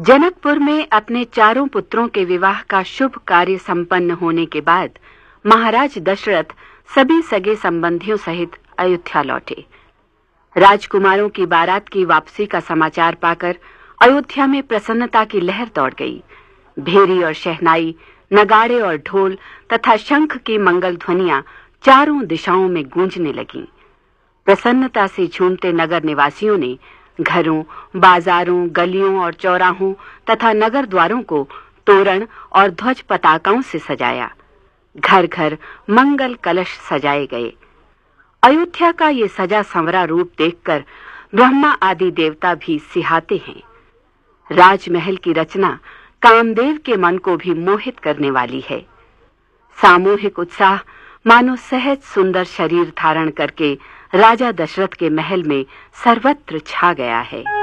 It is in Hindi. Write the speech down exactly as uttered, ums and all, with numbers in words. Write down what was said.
जनकपुर में अपने चारों पुत्रों के विवाह का शुभ कार्य संपन्न होने के बाद महाराज दशरथ सभी सगे संबंधियों सहित अयोध्या लौटे। राजकुमारों की बारात की वापसी का समाचार पाकर अयोध्या में प्रसन्नता की लहर दौड़ गई। भेरी और शहनाई, नगाड़े और ढोल तथा शंख की मंगल ध्वनियां चारों दिशाओं में गूंजने लगीं। प्रसन्नता से झूमते नगर निवासियों ने घरों, बाजारों, गलियों और चौराहों तथा नगर द्वारों को तोरण और ध्वज पताकाओं से सजाया। घर घर मंगल कलश सजाए गए। अयोध्या का ये सजा संवरा रूप देखकर ब्रह्मा आदि देवता भी सिहाते हैं। राजमहल की रचना कामदेव के मन को भी मोहित करने वाली है। सामूहिक उत्साह मानो सहज सुंदर शरीर धारण करके राजा दशरथ के महल में सर्वत्र छा गया है।